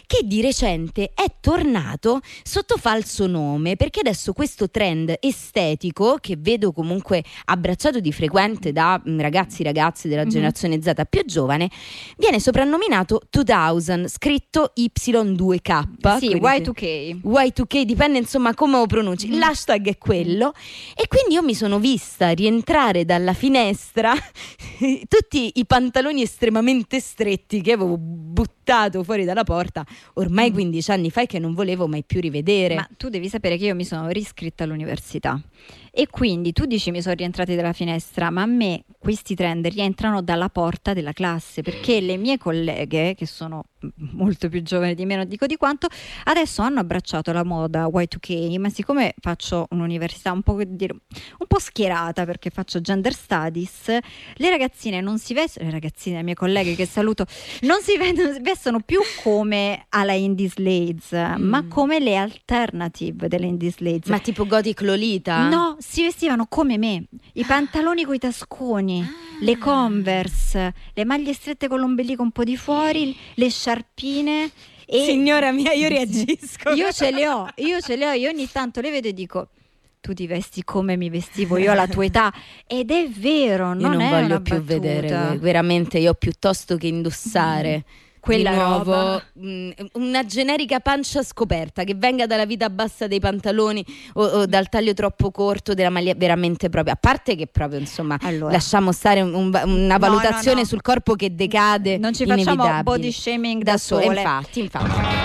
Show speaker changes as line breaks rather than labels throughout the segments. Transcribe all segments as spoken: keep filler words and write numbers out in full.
che di recente è tornato sotto falso nome, perché adesso questo trend estetico, che vedo comunque abbracciato di frequente da mh, ragazzi ragazzi della
Mhm.
generazione Z più giovane, viene soprannominato duemila, scritto Y due K.
Sì,
quindi
Y due K.
Y due K, dipende insomma come lo pronunci.
Mhm.
L'hashtag è quello, e quindi io mi sono vista rientrare dalla finestra tutti i pantaloni estremamente stretti che avevo buttato fuori dalla porta ormai
Mm.
quindici anni fa e che non volevo mai più rivedere.
Ma tu devi sapere che io mi sono riscritta all'università e quindi tu dici mi sono rientrati dalla finestra, ma a me questi trend rientrano dalla porta della classe, perché le mie colleghe, che sono molto più giovani di me, non dico di quanto, adesso hanno abbracciato la moda Y due K, ma siccome faccio un'università un po', dire, un po' schierata perché faccio gender studies, le ragazzine non si vestono, le ragazzine, le mie colleghe che saluto, non si vedono, vestono più come alla Indies Ladies,
Mm.
ma come le alternative delle Indies Ladies.
Ma tipo Gothic Lolita?
No, si vestivano come me, i pantaloni coi tasconi, le Converse, le maglie strette con l'ombelico un po' di fuori, le sciarpine. E
Signora mia, io reagisco.
io ce le ho, io ce le ho, io ogni tanto le vedo e dico: tu ti vesti come mi vestivo io alla tua età, ed è vero,
Io
non,
non
è
voglio
una
più
battuta.
vedere, veramente, io piuttosto che indossare
Quella
di nuovo
roba.
mh, una generica pancia scoperta che venga dalla vita bassa dei pantaloni o, o dal taglio troppo corto della maglia, veramente proprio, a parte che proprio insomma
Allora,
lasciamo stare un- un- una
No,
valutazione
no, no.
sul corpo che decade,
non ci facciamo
inevitabile.
body shaming da,
da sole,
sole.
infatti, infatti.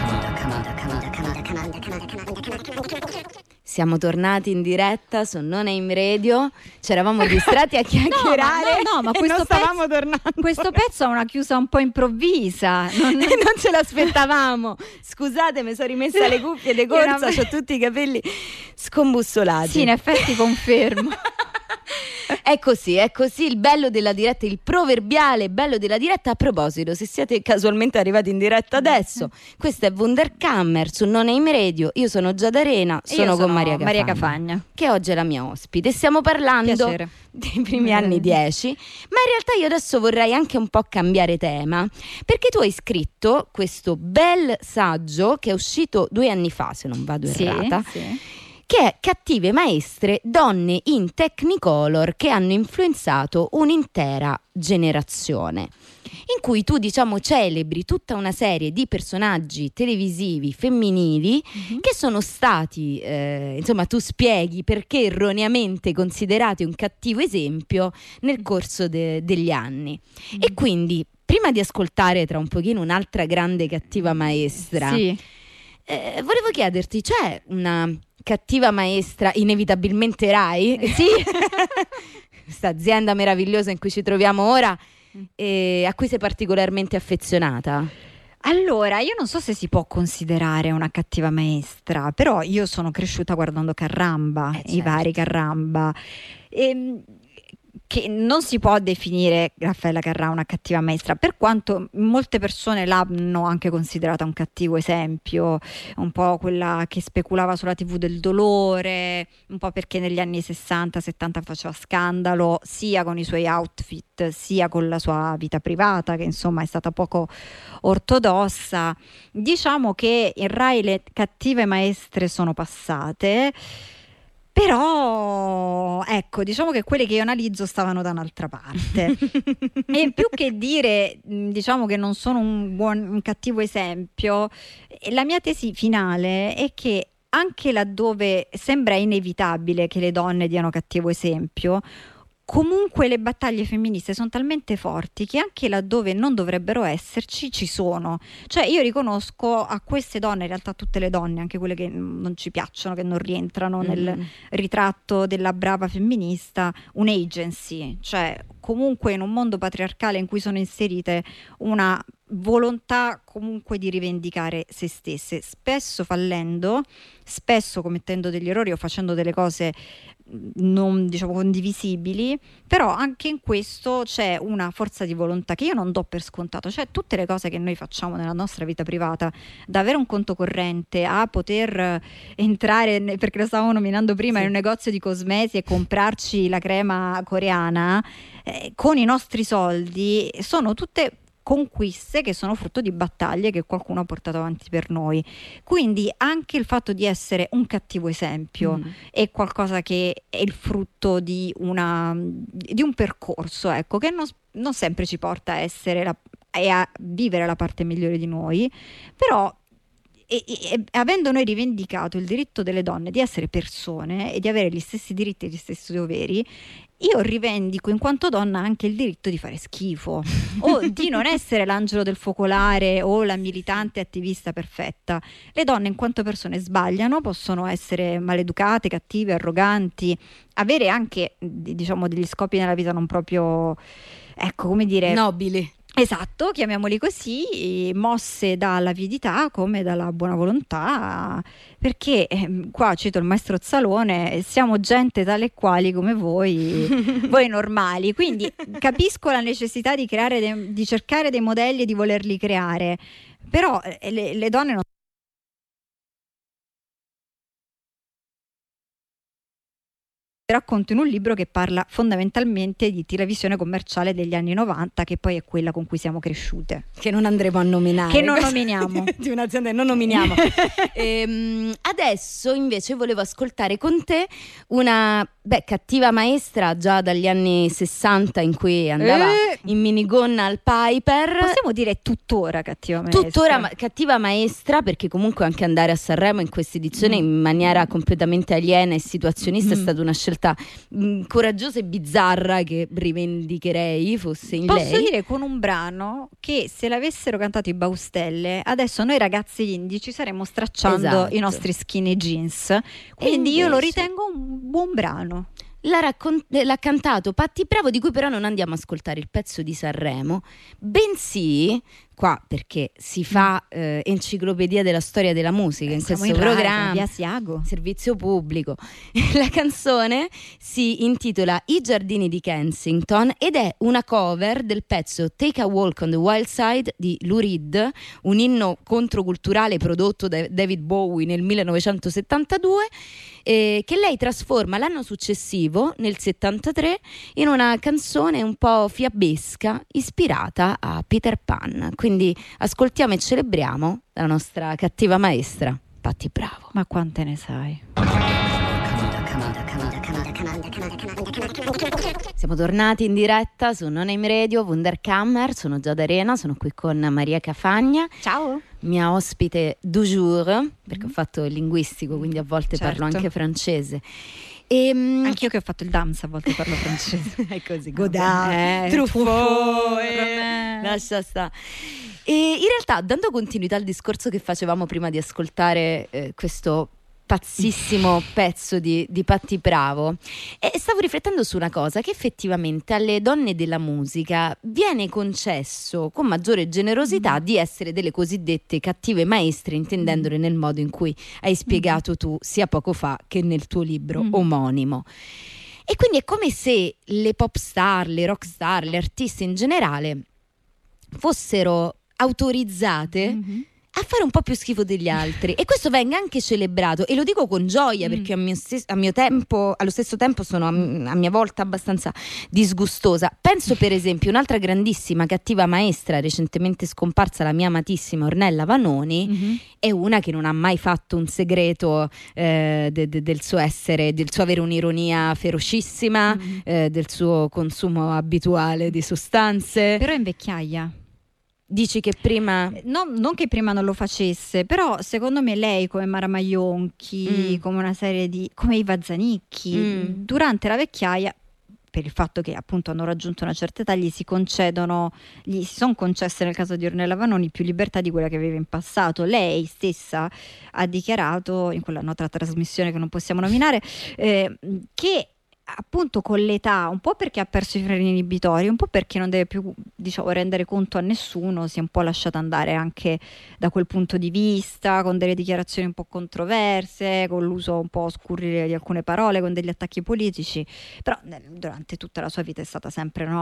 Siamo tornati in diretta su Non Name Radio, ci eravamo distratti a chiacchierare
no, no, ma
e
questo
non stavamo
pezzo-
tornando.
Questo pezzo ha una chiusa un po' improvvisa. Non,
E non ce l'aspettavamo. Scusate, mi sono rimessa le cuffie di corsa,
Era-
ho tutti i capelli scombussolati.
Sì, in effetti confermo.
È così, è così il bello della diretta, il proverbiale bello della diretta. A proposito, se siete casualmente arrivati in diretta adesso, questo è Wunderkammer su Non Name Radio. Io sono Giada Arena,
E io
sono con
sono
Maria Cafagna,
Maria Cafagna.
che oggi è la mia ospite. Stiamo parlando
Piacere.
dei primi anni dieci, ma in realtà io adesso vorrei anche un po' cambiare tema, perché tu hai scritto questo bel saggio che è uscito due anni fa, se non vado
Sì,
errata,
sì.
che è Cattive maestre, donne in Technicolor che hanno influenzato un'intera generazione, in cui tu, diciamo, celebri tutta una serie di personaggi televisivi femminili
Mhm.
che sono stati, eh, insomma, tu spieghi perché erroneamente considerati un cattivo esempio nel corso de- degli anni. E quindi, prima di ascoltare tra un pochino un'altra grande cattiva maestra,
Sì.
eh, volevo chiederti, c'è una cattiva maestra inevitabilmente Rai?
Sì.
Questa azienda meravigliosa in cui ci troviamo ora, e a cui sei particolarmente affezionata?
Allora, io non so se si può considerare una cattiva maestra, però io sono cresciuta guardando Carramba,
Eh,
i
certo.
vari Carramba, ehm, che non si può definire Raffaella Carrà una cattiva maestra, per quanto molte persone l'hanno anche considerata un cattivo esempio, un po' quella che speculava sulla tivù del dolore, un po' perché negli anni sessanta settanta faceva scandalo sia con i suoi outfit sia con la sua vita privata, che insomma è stata poco ortodossa. Diciamo che in Rai le cattive maestre sono passate, però ecco, diciamo che quelle che io analizzo stavano da un'altra parte. E più che dire, mh, diciamo che non sono un buon, un cattivo esempio, eh, la mia tesi finale è che anche laddove sembra inevitabile che le donne diano cattivo esempio, comunque le battaglie femministe sono talmente forti che anche laddove non dovrebbero esserci ci sono. Cioè io riconosco a queste donne, in realtà tutte le donne, anche quelle che non ci piacciono, che non rientrano nel
Mm.
ritratto della brava femminista, un agency, cioè comunque in un mondo patriarcale in cui sono inserite una volontà comunque di rivendicare se stesse, spesso fallendo, spesso commettendo degli errori o facendo delle cose non, diciamo, condivisibili, però anche in questo c'è una forza di volontà che io non do per scontato. Cioè tutte le cose che noi facciamo nella nostra vita privata, da avere un conto corrente a poter entrare, perché lo stavamo nominando prima,
Sì.
in un negozio di cosmesi e comprarci la crema coreana, eh, con i nostri soldi, sono tutte conquiste che sono frutto di battaglie che qualcuno ha portato avanti per noi. Quindi anche il fatto di essere un cattivo esempio mm. è qualcosa che è il frutto di, una, di un percorso, ecco, che non, non sempre ci porta a essere la, e a vivere la parte migliore di noi, però E, e, e avendo noi rivendicato il diritto delle donne di essere persone e di avere gli stessi diritti e gli stessi doveri, io rivendico in quanto donna anche il diritto di fare schifo o di non essere l'angelo del focolare o la militante attivista perfetta. Le donne in quanto persone sbagliano, possono essere maleducate, cattive, arroganti, avere anche, diciamo, degli scopi nella vita non proprio, ecco, come dire,
nobili.
Esatto, chiamiamoli così, mosse dall'avidità come dalla buona volontà, perché eh, qua cito il maestro Zalone, siamo gente tale e quali come voi, voi normali, quindi capisco la necessità di creare, de- di cercare dei modelli e di volerli creare, però eh, le, le donne non racconto in un libro che parla fondamentalmente di televisione commerciale degli anni novanta, che poi è quella con cui siamo cresciute,
che non andremo a nominare,
che non nominiamo
di un'azienda che non nominiamo. ehm, adesso invece volevo ascoltare con te una beh, cattiva maestra già dagli anni sessanta, in cui andava eh. in minigonna al Piper.
Possiamo dire tuttora cattiva maestra?
Tuttora ma- cattiva maestra, perché comunque anche andare a Sanremo in questa edizione mm. in maniera completamente aliena e situazionista mm. è stata una scelta mh, coraggiosa e bizzarra, che rivendicherei fosse in
Posso
lei.
Posso dire con un brano che se l'avessero cantato i Baustelle, adesso noi ragazzi indie ci saremmo stracciando esatto. i nostri skinny jeans, quindi invece io lo ritengo un buon brano.
L'ha, raccont- l'ha cantato Patti Bravo, di cui però non andiamo a ascoltare il pezzo di Sanremo, bensì qua, perché si fa eh, enciclopedia della storia della musica eh, in questo in programma,
via Siago,
servizio pubblico. La canzone si intitola I giardini di Kensington ed è una cover del pezzo Take a Walk on the Wild Side di Lou Reed, un inno controculturale prodotto da David Bowie nel millenovecentosettantadue, eh, che lei trasforma l'anno successivo, nel settantatré, in una canzone un po' fiabesca ispirata a Peter Pan. Quindi ascoltiamo e celebriamo la nostra cattiva maestra, Patti Bravo.
Ma quante ne sai?
Siamo tornati in diretta su Non Aim Radio, Wunderkammer, sono Giada Arena, sono qui con Maria Cafagna.
Ciao.
Mia ospite du jour, perché mm. ho fatto il linguistico, quindi a volte certo. parlo anche francese.
E, anch'io che ho fatto il dams a volte parlo francese.
È così, Godard, eh, Truffaut, eh, lascia sta. E in realtà, dando continuità al discorso che facevamo prima di ascoltare eh, questo pazzissimo pezzo di, di Patti Bravo, e stavo riflettendo su una cosa, che effettivamente alle donne della musica viene concesso con maggiore generosità mm. di essere delle cosiddette cattive maestre, intendendole mm. nel modo in cui hai spiegato mm. tu sia poco fa che nel tuo libro mm. omonimo. E quindi è come se le pop star, le rock star, le artiste in generale fossero autorizzate mm-hmm. a fare un po' più schifo degli altri, e questo venga anche celebrato, e lo dico con gioia mm. perché a mio, stes- a mio tempo, allo stesso tempo sono a, m- a mia volta abbastanza disgustosa. Penso per esempio un'altra grandissima cattiva maestra recentemente scomparsa, la mia amatissima Ornella Vanoni, mm-hmm. è una che non ha mai fatto un segreto eh, de- de- del suo essere, del suo avere un'ironia ferocissima, mm-hmm. eh, del suo consumo abituale di sostanze.
Però è in vecchiaia.
Dici che prima
no, non che prima non lo facesse, però secondo me lei, come Mara Maionchi, mm. come una serie di come Iva Zanicchi, mm. durante la vecchiaia, per il fatto che appunto hanno raggiunto una certa età, gli si concedono, gli si sono concesse nel caso di Ornella Vanoni più libertà di quella che aveva in passato. Lei stessa ha dichiarato in quella nota trasmissione che non possiamo nominare eh, che appunto con l'età, un po' perché ha perso i freni inibitori, un po' perché non deve più, diciamo, rendere conto a nessuno, si è un po' lasciata andare anche da quel punto di vista, con delle dichiarazioni un po' controverse, con l'uso un po' scurrile di alcune parole, con degli attacchi politici, però durante tutta la sua vita è stata sempre, no,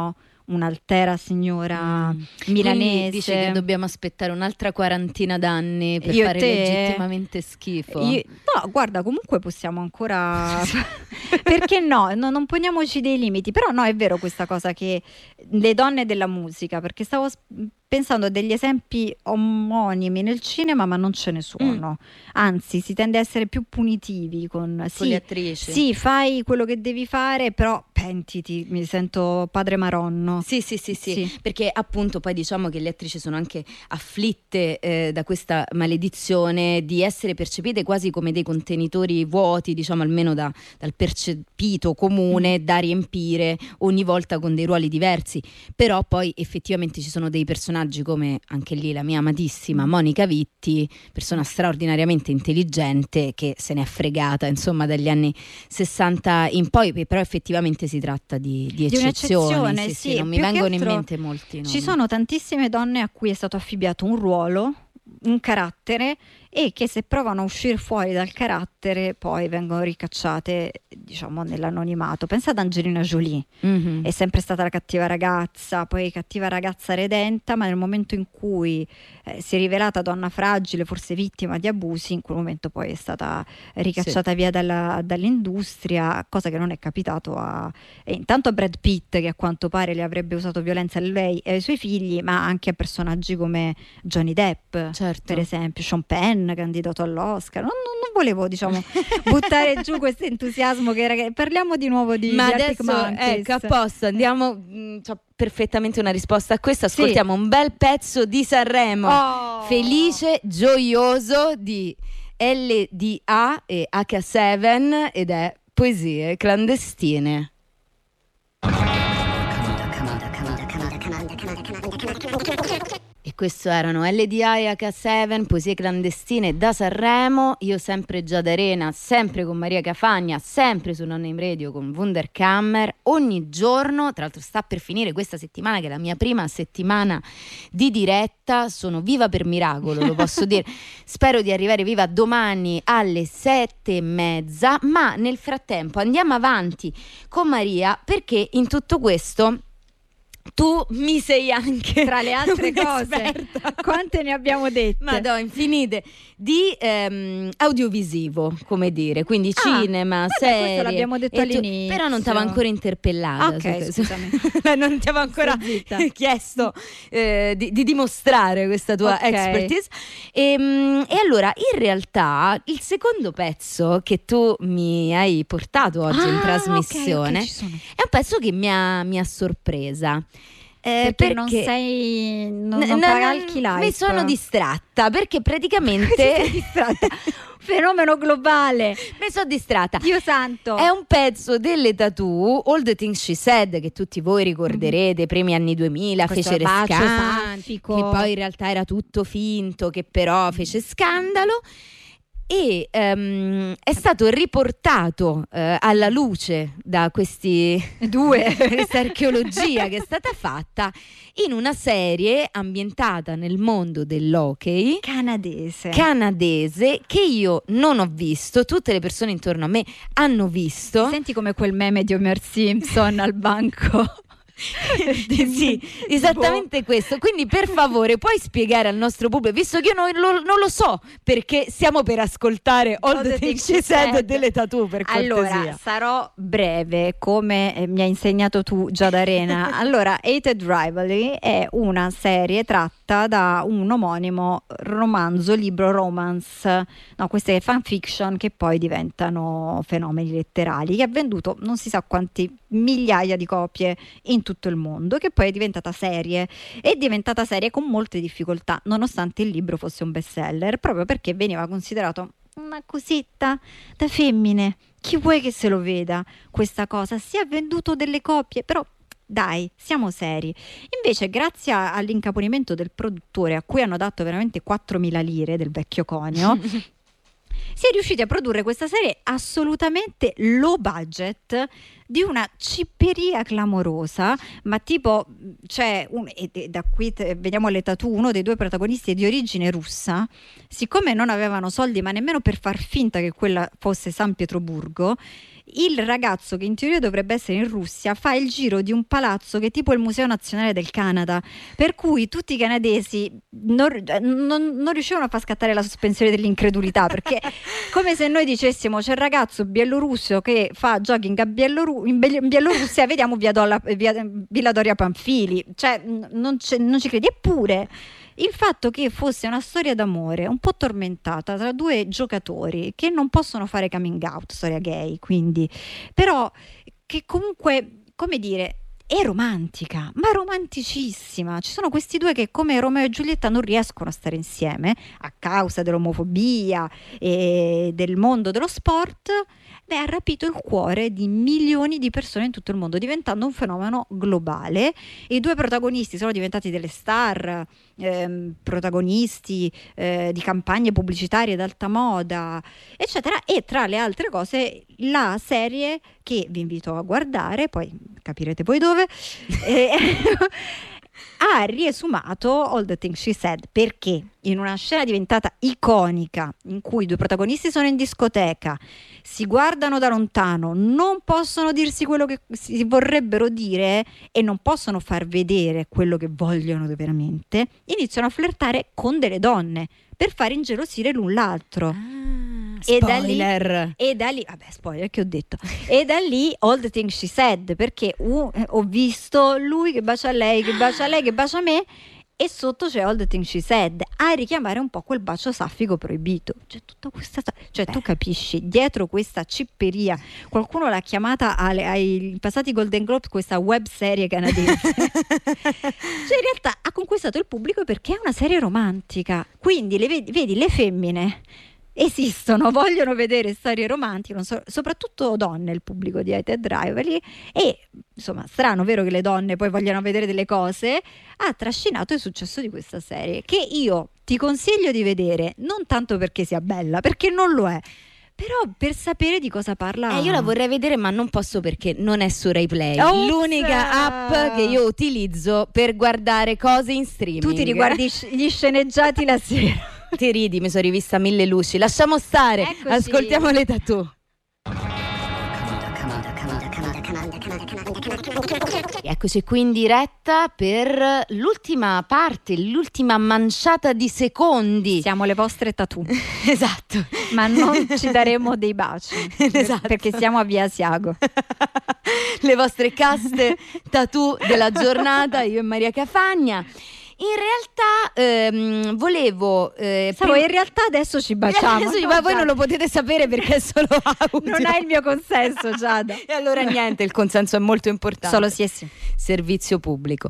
un'altera signora
Mm.
milanese.
Quindi dici che dobbiamo aspettare un'altra quarantina d'anni per
Io e
fare
te?
legittimamente schifo?
Io- no, guarda, comunque possiamo ancora perché no? No, non poniamoci dei limiti, però no, è vero questa cosa che le donne della musica, perché stavo s- pensando a degli esempi omonimi nel cinema, ma non ce ne sono. Anzi, si tende a essere più punitivi con
Con
sì,
le attrici?
sì, fai quello che devi fare, però pentiti, mi sento padre Maronno.
Sì, sì, sì, sì,
Sì.
perché appunto poi diciamo che le attrici sono anche afflitte eh, da questa maledizione di essere percepite quasi come dei contenitori vuoti, diciamo almeno da- dal percepito comune, da riempire ogni volta con dei ruoli diversi. Però poi effettivamente ci sono dei personaggi come anche lì la mia amatissima Monica Vitti, persona straordinariamente intelligente che se n'è fregata insomma dagli anni sessanta in poi, però effettivamente si tratta di, di
Di
eccezioni.
un'eccezione,
Sì,
sì,
sì, non mi
più che
vengono in
altro
mente molti nomi.
Ci sono tantissime donne a cui è stato affibbiato un ruolo, un carattere, e che se provano a uscire fuori dal carattere poi vengono ricacciate, diciamo, nell'anonimato. Pensa ad Angelina Jolie.
Mhm.
È sempre stata la cattiva ragazza, poi cattiva ragazza redenta, ma nel momento in cui eh, si è rivelata donna fragile, forse vittima di abusi, in quel momento poi è stata ricacciata via dalla- dall'industria, cosa che non è capitato a eh, intanto a Brad Pitt, che a quanto pare le avrebbe usato violenza a lei e ai suoi figli, ma anche a personaggi come Johnny Depp,
Certo.
per esempio, Sean Penn, candidato all'Oscar. Non, non- non volevo, diciamo, buttare giù questo entusiasmo che era che- parliamo di nuovo di,
Ma
di Arctic
adesso
Monkeys.
ecco a posto, andiamo, mh, c'ho perfettamente una risposta a questo.
Sì.
Ascoltiamo un bel pezzo di Sanremo,
Oh!
felice, gioioso di L D A e H sette ed è Poesie clandestine. E questo erano L D A e H sette, Poesie clandestine da Sanremo. Io sempre Giada Arena, sempre con Maria Cafagna, sempre su Non Name Radio con Wunderkammer. Ogni giorno, tra l'altro sta per finire questa settimana che è la mia prima settimana di diretta. Sono viva per miracolo, lo posso dire. Spero di arrivare viva domani alle sette e mezza, ma nel frattempo andiamo avanti con Maria, perché in tutto questo tu mi sei anche
Tra le altre cose,
un'esperta.
quante ne abbiamo dette?
Madonna, infinite di ehm, audiovisivo, come dire, quindi
Ah,
cinema,
vabbè,
serie.
questo l'abbiamo detto
e tu-
all'inizio.
Però non ti avevo ancora interpellata.
Ok,
su questo.
scusami.
Non ti avevo ancora
Sto zitta.
chiesto eh, di, di dimostrare questa tua
Ok.
expertise. E, mm, e allora, in realtà, il secondo pezzo che tu mi hai portato oggi in
Ah,
trasmissione
ok, ok, ci sono.
è un pezzo che mi ha, mi ha sorpresa. Eh,
Perché, non sei non,
N-
non
n-
cavalchi
n-
l'hype.
mi sono distratta perché praticamente
Sei distratta. Fenomeno globale.
mi sono distratta.
Dio santo.
È un pezzo delle Tattoo, All the Things She Said, che tutti voi ricorderete, primi anni duemila,
Questo
fece
bacio
scandalo,
saffico.
che poi in realtà era tutto finto, che però fece scandalo. E ehm, è stato riportato eh, alla luce da questi
Due.
questa archeologia che è stata fatta in una serie ambientata nel mondo dell'hockey
Canadese.
canadese che io non ho visto, tutte le persone intorno a me hanno visto.
Senti come quel meme di Homer Simpson al banco.
Sì, esattamente questo. Quindi per favore puoi spiegare al nostro pubblico, visto che io non lo, non lo so, perché stiamo per ascoltare All the Things She Said delle Tattoo, per cortesia.
Allora, sarò breve, come eh, mi hai insegnato tu, Giada Arena. Allora, Hated Rivalry è una serie tratta da un omonimo romanzo, libro romance. No, queste fanfiction che poi diventano fenomeni letterali, che ha venduto non si sa quanti migliaia di copie in tutto il mondo, che poi è diventata serie. È diventata serie con molte difficoltà, nonostante il libro fosse un bestseller, proprio perché veniva considerato una cosetta da femmine. Chi vuoi che se lo veda questa cosa? Si è venduto delle copie, però dai, siamo seri. Invece, grazie a- all'incaponimento del produttore, a cui hanno dato veramente quattromila lire del vecchio conio, si è riusciti a produrre questa serie assolutamente low budget, di una cipperia clamorosa, ma tipo c'è un, e e da qui te- vediamo le Tattoo, uno dei due protagonisti è di origine russa. Siccome non avevano soldi ma nemmeno per far finta che quella fosse San Pietroburgo, il ragazzo che in teoria dovrebbe essere in Russia fa il giro di un palazzo che è tipo il Museo Nazionale del Canada, per cui tutti i canadesi non, non, non riuscivano a far scattare la sospensione dell'incredulità, perché come se noi dicessimo c'è il ragazzo bielorusso che fa jogging a Bieloru- in, Be- in Bielorussia, vediamo via, Dolla, via Villa Doria Pamphili, cioè non, non ci credi. Eppure il fatto che fosse una storia d'amore un po' tormentata tra due giocatori che non possono fare coming out, storia gay, quindi, però che comunque, come dire, è romantica, ma romanticissima. Ci sono questi due che come Romeo e Giulietta non riescono a stare insieme a causa dell'omofobia e del mondo dello sport. Beh, ha rapito il cuore di milioni di persone in tutto il mondo, diventando un fenomeno globale. I due protagonisti sono diventati delle star, ehm, protagonisti eh, di campagne pubblicitarie d'alta moda, eccetera. E tra le altre cose la serie, che vi invito a guardare, poi capirete voi dove, eh, ha riesumato All the Things She Said, perché in una scena diventata iconica in cui i due protagonisti sono in discoteca, si guardano da lontano, non possono dirsi quello che si vorrebbero dire e non possono far vedere quello che vogliono veramente, iniziano a flirtare con delle donne per far ingelosire l'un l'altro.
Ah,
e da
spoiler.
lì, e da lì, vabbè, spoiler che ho detto. E da lì All the Things She Said, perché uh, ho visto lui che bacia lei, che bacia lei, che bacia me, e sotto c'è All the Things She Said, a richiamare un po' quel bacio saffico proibito. C'è tutta questa, cioè Beh. tu capisci, dietro questa cipperia, qualcuno l'ha chiamata alle, ai passati Golden Globe questa web serie canadese. Cioè in realtà ha conquistato il pubblico perché è una serie romantica, quindi le vedi, vedi le femmine esistono, vogliono vedere storie romantiche, non so, soprattutto donne, il pubblico di Hated Rivalry, e insomma strano, vero, che le donne poi vogliano vedere delle cose, ha trascinato il successo di questa serie, che io ti consiglio di vedere, non tanto perché sia bella, perché non lo è, però per sapere di cosa parla.
Eh, io la vorrei vedere, ma non posso perché non è su Rai Play.
Ops!
L'unica app che io utilizzo per guardare cose in streaming.
Tu ti riguardi gli sceneggiati la sera.
Ti ridi, mi sono rivista Mille Luci. Lasciamo stare,
Eccoci.
Ascoltiamo le Tatu. Eccoci qui in diretta per l'ultima parte, l'ultima manciata di secondi.
Siamo le vostre Tatu.
Esatto.
Ma non ci daremo dei baci.
Esatto.
Perché siamo a Via Asiago.
Le vostre caste Tatu della giornata, io e Maria Cafagna. In realtà ehm, volevo eh,
Stavo,
prim-
in realtà adesso ci baciamo.
Adesso ci- ma voi non lo potete sapere perché è solo audio.
Non hai il mio consenso, Giada.
E allora niente, il consenso è molto importante.
Solo sì e sì.
Servizio pubblico.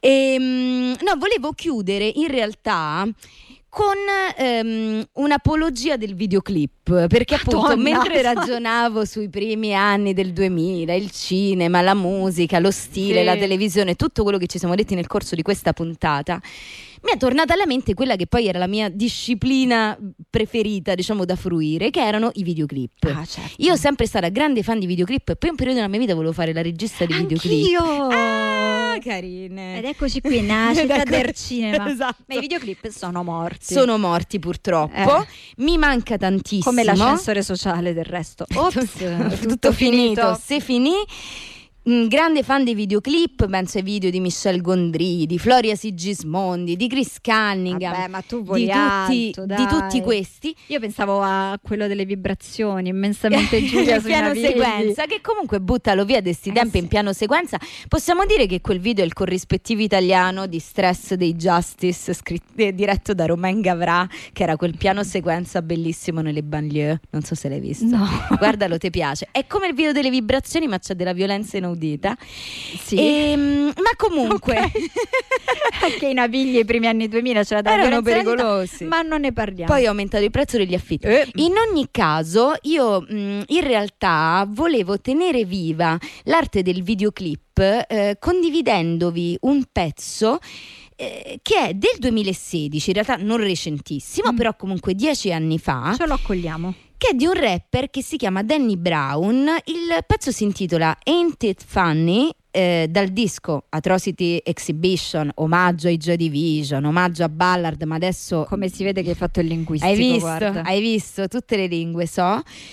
Ehm, no, volevo chiudere in realtà con ehm, un'apologia del videoclip, perché appunto
Madonna.
mentre ragionavo sui primi anni del duemila, il cinema, la musica, lo stile,
Sì.
la televisione, tutto quello che ci siamo detti nel corso di questa puntata, mi è tornata alla mente quella che poi era la mia disciplina preferita, diciamo, da fruire, che erano i videoclip.
Ah, certo.
Io sono sempre stata grande fan di videoclip, e poi un periodo nella mia vita volevo fare la regista di videoclip.
Anch'io.
Ah, carine.
Ed eccoci qui, nascita
Ecco.
del cinema.
Esatto.
Ma i videoclip sono morti.
Sono morti purtroppo.
Eh.
Mi manca tantissimo.
come l'ascensore sociale del resto. Ops,
tutto,
tutto
finito.
finito.
Se finì. Mm, grande fan dei videoclip, penso ai video di Michel Gondry, di Floria Sigismondi, di Chris Cunningham.
Vabbè, ma tu voli
di tutti,
alto, dai.
di tutti questi.
Io pensavo a quello delle vibrazioni, immensamente Giulia
Il
sui
piano
navigli.
sequenza, che comunque buttalo via di sti
Eh,
tempi
sì.
in piano sequenza. Possiamo dire che quel video è il corrispettivo italiano di Stress dei Justice, scritto, eh, diretto da Romain Gavras, che era quel piano sequenza bellissimo nelle banlieue. Non so se l'hai visto.
No.
Guardalo, ti piace. È come il video delle vibrazioni, ma c'è della violenza inaudita.
Sì.
Ehm, ma comunque
Ok. Anche i navigli ai primi anni duemila c'era da
erano
violenza inaudita,
pericolosi.
ma non ne parliamo.
Poi è aumentato il prezzo degli affitti.
Eh.
In ogni caso, io mh, in realtà volevo tenere viva l'arte del videoclip eh, condividendovi un pezzo eh, che è del duemilasedici, in realtà non recentissimo,
Mm.
però comunque dieci anni fa,
Ce lo accogliamo.
che è di un rapper che si chiama Danny Brown. Il pezzo si intitola Ain't It Funny, eh, dal disco Atrocity Exhibition, omaggio ai Joy Division, omaggio a Ballard, ma adesso
Come si vede che hai fatto il linguistico,
hai visto,
guarda.
hai visto tutte le lingue, so.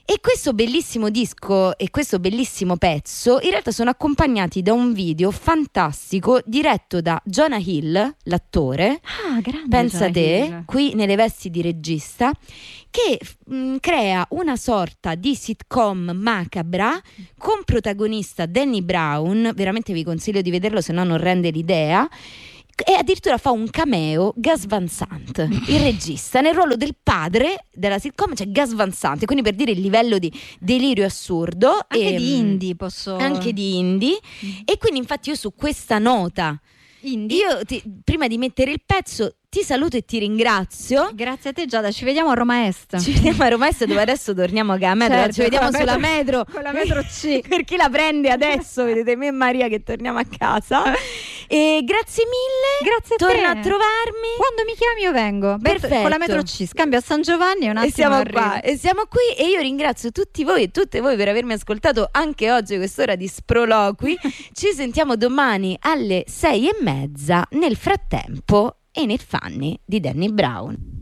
E questo bellissimo disco e questo bellissimo pezzo in realtà sono accompagnati da un video fantastico diretto da Jonah Hill, l'attore,
Ah, grande
pensa
Jonah
te,
Hill.
qui nelle vesti di regista, che mh, crea una sorta di sitcom macabra con protagonista Danny Brown, veramente vi consiglio di vederlo, se no non rende l'idea. E addirittura fa un cameo Gus Van Sant, il regista, nel ruolo del padre della sitcom, c'è Gus Van Sant, quindi per dire il livello di delirio assurdo.
Anche
e,
di indie posso...
anche di indie. E quindi infatti io su questa nota
indie.
io ti- prima di mettere il pezzo ti saluto e ti ringrazio.
Grazie a te Giada, ci vediamo a Roma Est.
Ci vediamo a Roma Est, dove adesso torniamo a metro,
Certo,
ci vediamo
con la
sulla
metro-
metro
con la metro C.
per chi la prende adesso, vedete me e Maria che torniamo a casa. E grazie mille,
Grazie a te.
torna a trovarmi.
Quando mi chiami io vengo. Beh,
Perfetto.
con la metro C, scambio a San Giovanni e un attimo
E siamo
arrivo.
qua, e siamo qui, e io ringrazio tutti voi e tutte voi per avermi ascoltato anche oggi quest'ora di sproloqui. Ci sentiamo domani alle sei e mezza, nel frattempo e nel Fanny di Danny Brown.